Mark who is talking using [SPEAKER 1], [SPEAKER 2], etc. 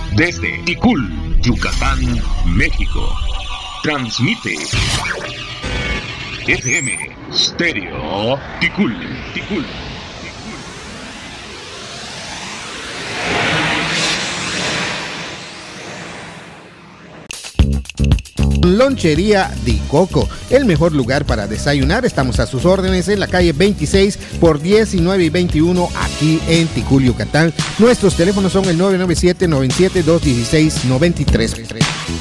[SPEAKER 1] Desde Ticul, Yucatán, México. Transmite FM Stereo Ticul.
[SPEAKER 2] Lonchería Di Coco, el mejor lugar para desayunar. Estamos a sus órdenes en la calle 26 por 19 y 21 aquí en Ticul, Yucatán. Nuestros teléfonos son el 997-97-216-93.